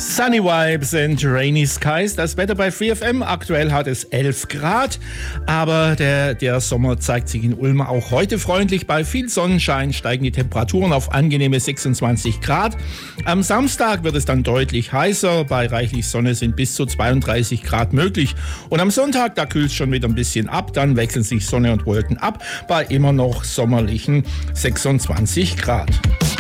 Sunny Vibes and Rainy Skies. Das Wetter bei Free FM. Aktuell hat es 11 Grad, aber der Sommer zeigt sich in Ulm auch heute freundlich. Bei viel Sonnenschein steigen die Temperaturen auf angenehme 26 Grad. Am Samstag wird es dann deutlich heißer. Bei reichlich Sonne sind bis zu 32 Grad möglich. Und am Sonntag, da kühlt es schon wieder ein bisschen ab. Dann wechseln sich Sonne und Wolken ab bei immer noch sommerlichen 26 Grad.